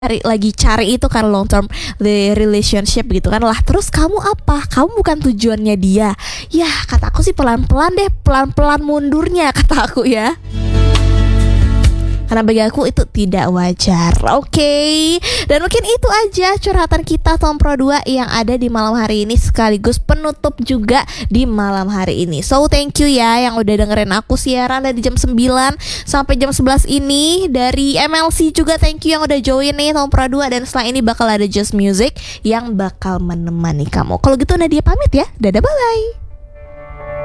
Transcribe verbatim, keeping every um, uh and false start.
cari lagi cari itu kan long term the relationship gitu kan. Lah terus kamu apa? Kamu bukan tujuannya dia. Ya kata aku sih pelan-pelan deh, pelan-pelan mundurnya kata aku ya. Karena bagi aku itu tidak wajar. Oke okay. Dan mungkin itu aja curhatan kita Tom Pro dua yang ada di malam hari ini, sekaligus penutup juga di malam hari ini. So thank you ya yang udah dengerin aku siaran dari jam sembilan sampai jam sebelas ini. Dari M L C juga thank you yang udah join nih Tom Pro dua. Dan setelah ini bakal ada Just Music yang bakal menemani kamu. Kalau gitu Nadia pamit ya. Dadah, bye-bye.